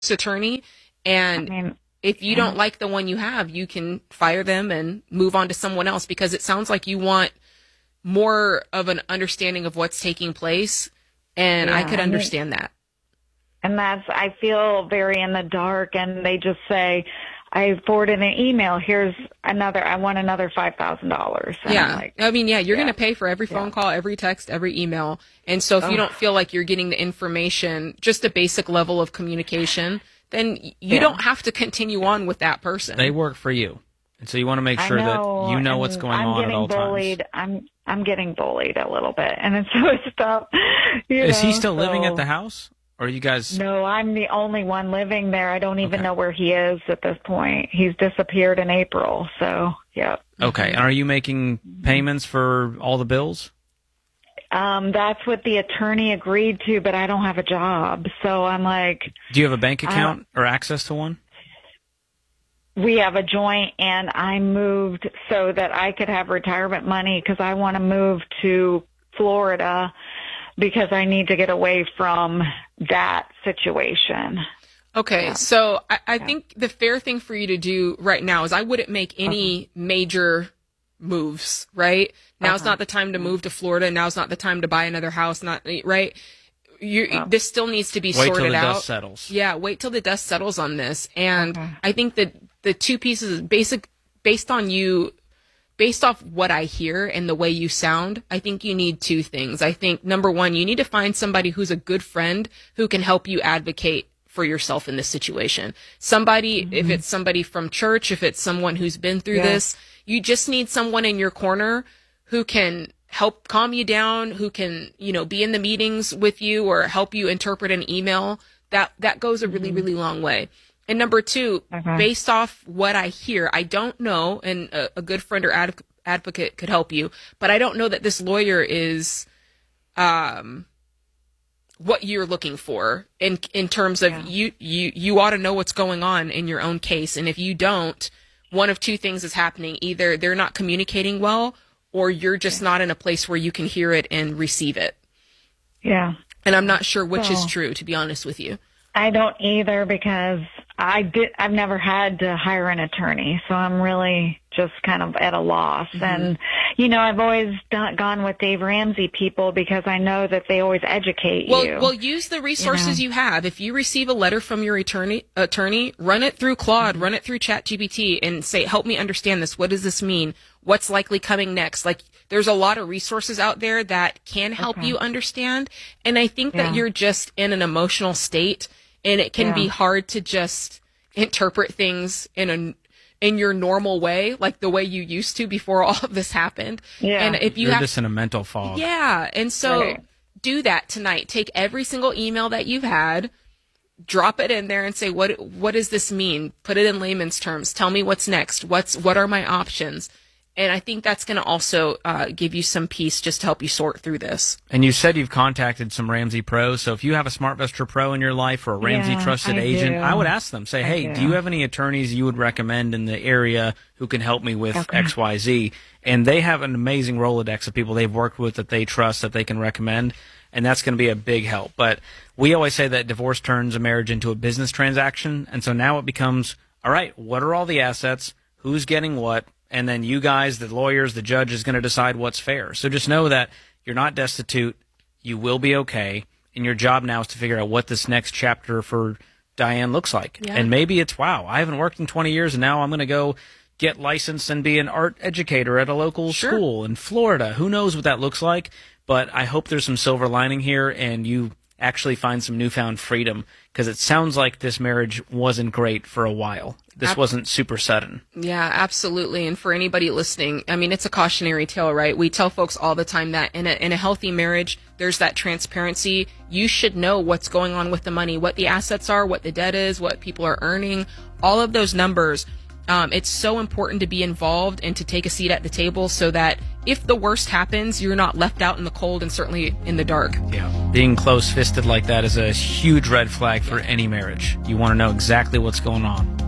attorney, and if you don't like the one you have, you can fire them and move on to someone else, because it sounds like you want more of an understanding of what's taking place, and I could understand that. And I feel very in the dark, and they just say, I forwarded an email, I want another $5,000. Yeah. You're going to pay for every phone call, every text, every email. And so if you don't feel like you're getting the information, just a basic level of communication, then you don't have to continue on with that person. They work for you. And so you want to make sure that you know what's going on at all times. I'm getting bullied a little bit, and it's so tough. Is he still living at the house? Or you guys? No, I'm the only one living there. I don't even know where he is at this point. He's disappeared in April, so, yeah. Okay, and are you making payments for all the bills? That's what the attorney agreed to, but I don't have a job, so I'm like... Do you have a bank account or access to one? We have a joint, and I moved so that I could have retirement money because I want to move to Florida because I need to get away from that situation. Okay, so I think the fair thing for you to do right now is I wouldn't make any major moves, right? Now's not the time to move to Florida. Now's not the time to buy another house, right? This still needs to be sorted out. Wait till the dust settles. Yeah, wait till the dust settles on this. And I think that the two pieces, based off what I hear and the way you sound, I think you need two things. I think, number one, you need to find somebody who's a good friend who can help you advocate for yourself in this situation. Somebody, if it's somebody from church, if it's someone who's been through this, you just need someone in your corner who can help calm you down, who can, be in the meetings with you or help you interpret an email. That goes a really, really long way. And number two, based off what I hear, I don't know, and a good friend or advocate could help you, but I don't know that this lawyer is what you're looking for in terms of you ought to know what's going on in your own case. And if you don't, one of two things is happening. Either they're not communicating well, or you're just not in a place where you can hear it and receive it. Yeah. And I'm not sure which is true, to be honest with you. I don't either, because I've never had to hire an attorney, so I'm really just kind of at a loss. And, I've always gone with Dave Ramsey people because I know that they always educate you. Well, use the resources you have. If you receive a letter from your attorney, run it through Claude, run it through ChatGPT, and say, help me understand this. What does this mean? What's likely coming next? Like, there's a lot of resources out there that can help you understand. And I think that you're just in an emotional state, and it can be hard to just interpret things in your normal way, like the way you used to before all of this happened. Yeah. And if you're just in a mental fog. Yeah. And so do that tonight. Take every single email that you've had, drop it in there and say, what does this mean? Put it in layman's terms. Tell me what's next. What are my options? And I think that's going to also give you some peace just to help you sort through this. And you said you've contacted some Ramsey pros. So if you have a SmartVestor Pro in your life or a Ramsey trusted agent, I would ask them, say, hey, do you have any attorneys you would recommend in the area who can help me with XYZ? And they have an amazing Rolodex of people they've worked with that they trust, that they can recommend. And that's going to be a big help. But we always say that divorce turns a marriage into a business transaction. And so now it becomes, all right, what are all the assets? Who's getting what? And then you guys, the lawyers, the judge is going to decide what's fair. So just know that you're not destitute. You will be okay. And your job now is to figure out what this next chapter for Diane looks like. Yeah. And maybe it's, wow, I haven't worked in 20 years, and now I'm going to go get licensed and be an art educator at a local school in Florida. Who knows what that looks like? But I hope there's some silver lining here, and you actually find some newfound freedom, because it sounds like this marriage wasn't great for a while. This wasn't super sudden. Yeah, absolutely. And for anybody listening, I mean, it's a cautionary tale, right? We tell folks all the time that in a healthy marriage, there's that transparency. You should know what's going on with the money, what the assets are, what the debt is, what people are earning, all of those numbers. It's so important to be involved and to take a seat at the table so that if the worst happens, you're not left out in the cold and certainly in the dark. Yeah. Being close-fisted like that is a huge red flag for any marriage. You want to know exactly what's going on.